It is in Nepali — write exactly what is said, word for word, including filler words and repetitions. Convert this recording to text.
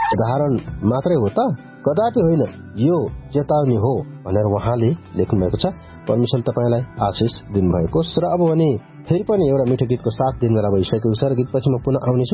उदाहरण मात्रै हो त? कदापि होइन, यो चेतावनी हो भनेर उहाँले लेख्नु भएको छ। परमेश्वर तपाईलाई आशिष दिनुभएको छ। र अब भने फेरि पनि एउटा मिठो गीतको साथ दिन बेला भइसकेको छ र गीतपछि म पुनः आउनेछु।